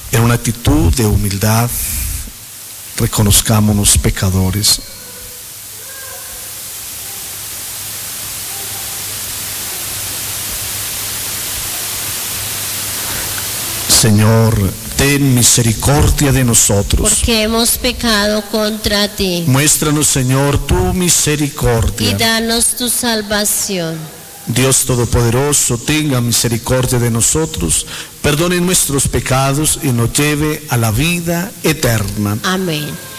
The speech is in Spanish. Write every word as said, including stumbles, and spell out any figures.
en una actitud de humildad, reconozcámonos pecadores. Señor, ten misericordia de nosotros. Porque hemos pecado contra ti. Muéstranos, Señor, tu misericordia. Y danos tu salvación. Dios Todopoderoso, tenga misericordia de nosotros, perdone nuestros pecados y nos lleve a la vida eterna. Amén.